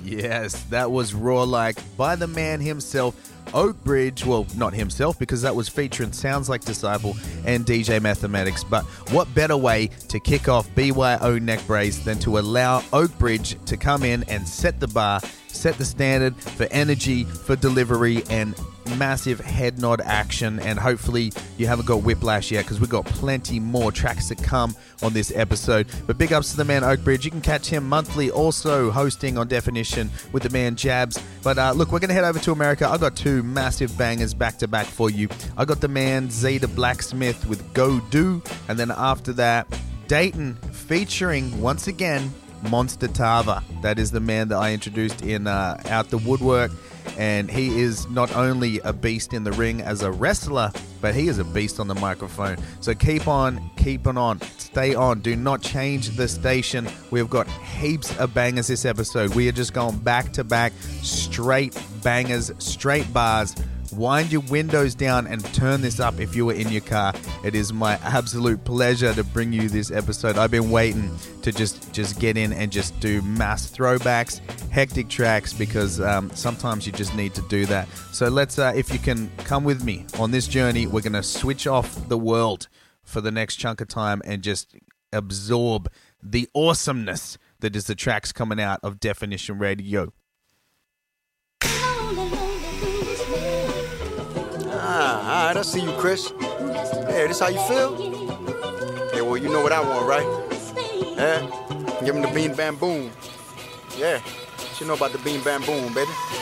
Yes, that was Raw Like by the man himself, Oak Bridge. Well, not himself, because that was featuring Sounds Like Disciple and DJ Mathematics. But what better way to kick off BYO Neck Brace than to allow Oak Bridge to come in and set the bar, set the standard for energy, for delivery, and massive head nod action. And hopefully you haven't got whiplash yet, because we've got plenty more tracks to come on this episode. But big ups to the man Oak Bridge. You can catch him monthly also hosting on Definition with the man Jabs. But look, we're going to head over to America. I've got two massive bangers back to back for you. I got the man Zeta Blacksmith with Go Do, and then after that, Dayton featuring once again Monster Tava. That is the man that I introduced in Out the Woodwork, and he is not only a beast in the ring as a wrestler, but he is a beast on the microphone. So keep on keeping on, stay on, do not change the station. We've got heaps of bangers this episode. We are just going back to back, straight bangers, straight bars. Wind your windows down and turn this up if you are in your car. It is my absolute pleasure to bring you this episode. I've been waiting to just get in and just do mass throwbacks, hectic tracks, because sometimes you just need to do that. So let's, if you can come with me on this journey, we're going to switch off the world for the next chunk of time and just absorb the awesomeness that is the tracks coming out of Definition Radio. All right, I see you, Chris. Hey, this how you feel? Hey, well, you know what I want, right? Yeah? Give him the bean, bam, boom. Yeah, you know about the bean, bam, boom, baby.